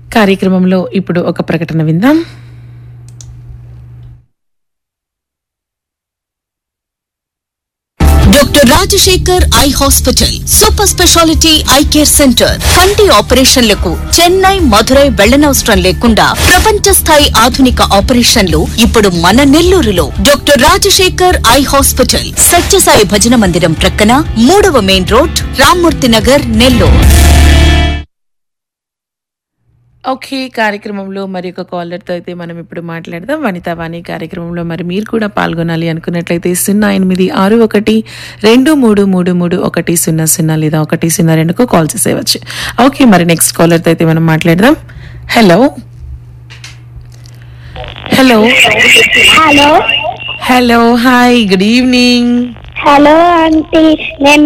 కార్యక్రమంలో ఇప్పుడు ఒక ప్రకటన విందాం. Doctor Rajasekhar eye hospital super speciality eye care centre. కంటి ఆపరేషన్లకు చెన్నై, మధురై వెళ్లనవసరం లేకుండా ప్రపంచ స్థాయి ఆధునిక ఆపరేషన్లు ఇప్పుడు మన నెల్లూరులో. Doctor Rajasekhar eye hospital, Sathya Sai భజన మందిరం ప్రక్కన, 3వ main road, Rammurthy Nagar, Nellore. Okay, కార్యక్రమంలో మరి ఒక కాలర్తో అయితే మనం ఇప్పుడు మాట్లాడదాం. వనితావాణి కార్యక్రమంలో మరి మీరు కూడా పాల్గొనాలి అనుకున్నట్లయితే 086123333100 లేదా 102కు కాల్ చేసేయవచ్చు. ఓకే, మరి నెక్స్ట్ కాలర్తో అయితే మనం మాట్లాడదాం. Hello hello hello hello hi, good evening. Hello aunty, నేను